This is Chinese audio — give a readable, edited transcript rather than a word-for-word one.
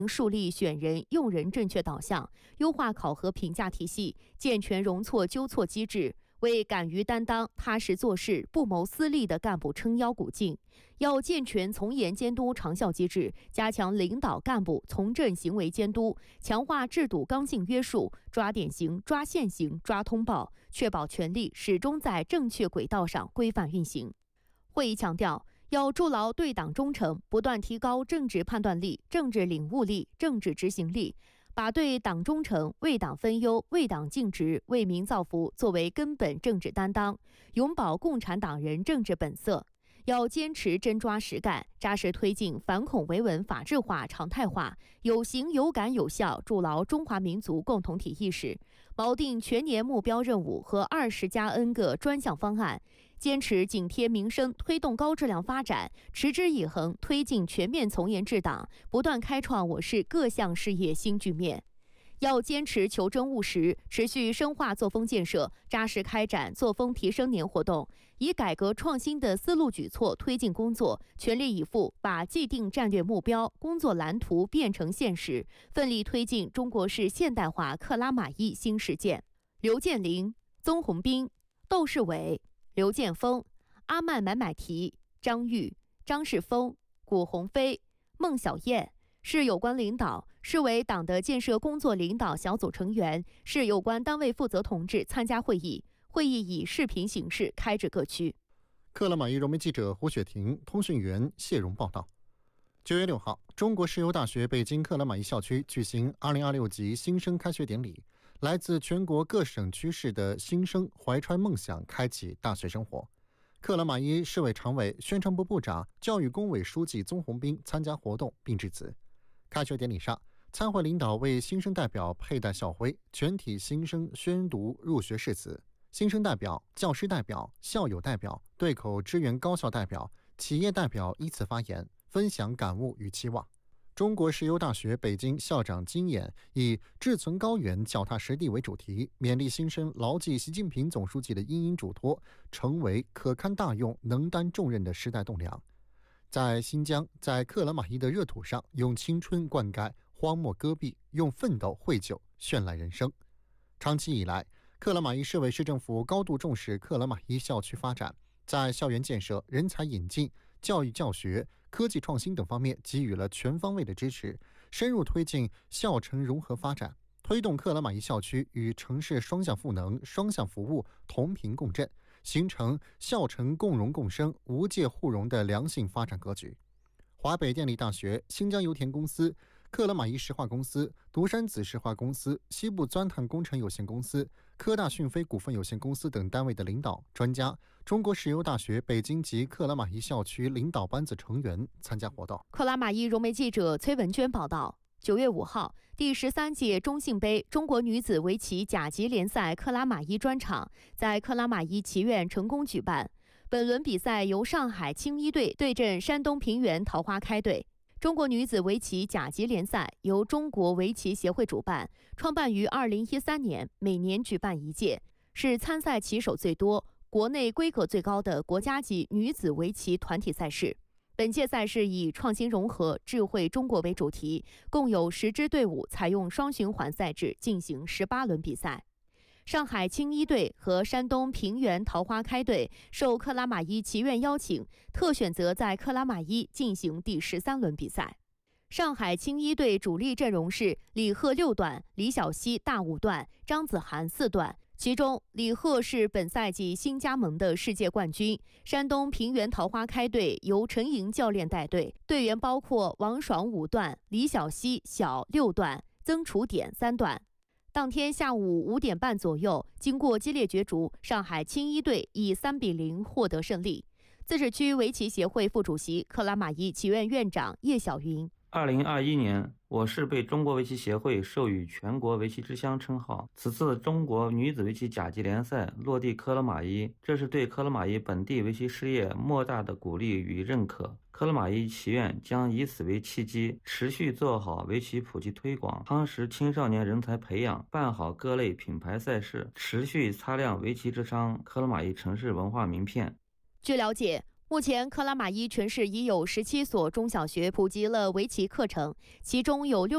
树立选人用人正确导向，优化考核评价体系，健全容错纠错机制，为敢于担当、踏实做事、不谋私利的干部撑腰鼓劲。要健全从严监督长效机制，加强领导干部从政行为监督，强化制度刚性约束，抓典型、抓现行、抓通报，确保权力始终在正确轨道上规范运行。会议强调，要筑牢对党忠诚，不断提高政治判断力、政治领悟力、政治执行力，把对党忠诚、为党分忧、为党尽职、为民造福作为根本政治担当，永葆共产党人政治本色。要坚持真抓实干，扎实推进反恐维稳法治化常态化，有形有感有效筑牢中华民族共同体意识，锚定全年目标任务和20+N 个专项方案，坚持紧贴民生，推动高质量发展，持之以恒推进全面从严治党，不断开创我市各项事业新局面。要坚持求真务实，持续深化作风建设，扎实开展作风提升年活动，以改革创新的思路举措推进工作，全力以赴把既定战略目标、工作蓝图变成现实，奋力推进中国式现代化克拉玛依新实践。刘建林、宗宏斌、窦世伟、刘建峰、阿曼买买提、张玉、张世峰、古鸿飞、孟小燕是有关领导，是为党的建设工作领导小组成员，是有关单位负责同志参加会议。会议以视频形式开至各区。 克拉玛依融媒记者胡雪婷、通讯员谢荣报道。9月6号，中国石油大学北京克拉玛依校区举行2026级新生开学典礼，来自全国各省区市的新生怀揣梦想，开启大学生活。克拉玛依市委常委、宣传部部长、教育工委书记宗宏斌参加活动并致辞。开学典礼上，参会领导为新生代表佩戴校徽，全体新生宣读入学誓词。新生代表、教师代表、校友代表、对口支援高校代表、企业代表依次发言，分享感悟与期望。中国石油大学北京校长金演以志存高远、脚踏实地为主题，勉励新生牢记习近平总书记的殷殷嘱托，成为可堪大用、能担重任的时代栋梁。在新疆，在克拉玛依的热土上，用青春灌溉荒漠戈壁，用奋斗绘就绚烂人生。长期以来，克拉玛依市委市政府高度重视克拉玛依校区发展，在校园建设、人才引进、教育教学、科技创新等方面给予了全方位的支持，深入推进校城融合发展，推动克拉玛依校区与城市双向赋能、双向服务同频共振，形成校城共荣共生、无界互融的良性发展格局。华北电力大学、新疆油田公司、克拉玛依石化公司、独山子石化公司、西部钻探工程有限公司、科大讯飞股份有限公司等单位的领导、专家，中国石油大学北京及克拉玛依校区领导班子成员参加活动。 克拉玛依融媒记者崔文娟报道。9月5号，第13届中信杯中国女子围棋甲级联赛克拉玛依专场在克拉玛依棋院成功举办。本轮比赛由上海青衣队对阵山东平原桃花开队。中国女子围棋甲级联赛由中国围棋协会主办，创办于2013年，每年举办一届，是参赛棋手最多、国内规格最高的国家级女子围棋团体赛事。本届赛事以创新融合、智慧中国为主题，共有10支队伍采用双循环赛制进行18轮比赛。上海青衣队和山东平原桃花开队受克拉玛依棋院邀请，特选择在克拉玛依进行第13轮比赛。上海青衣队主力阵容是李贺6段、李晓曦大5段、张子涵4段。其中，李贺是本赛季新加盟的世界冠军。山东平原桃花开队由陈莹教练带队，队员包括王爽5段、李晓曦小6段、曾楚典3段。当天下午5点半左右，经过激烈角逐，上海青衣队以3-0获得胜利。自治区围棋协会副主席、克拉玛依棋院院长叶晓云 ：2021年，我市被中国围棋协会授予全国围棋之乡称号。此次中国女子围棋甲级联赛落地克拉玛依，这是对克拉玛依本地围棋事业莫大的鼓励与认可。克拉玛依棋院将以此为契机，持续做好围棋普及推广，夯实青少年人才培养，办好各类品牌赛事，持续擦亮围棋之乡克拉玛依城市文化名片。 据了解，目前克拉玛依全市已有17所中小学普及了围棋课程，其中有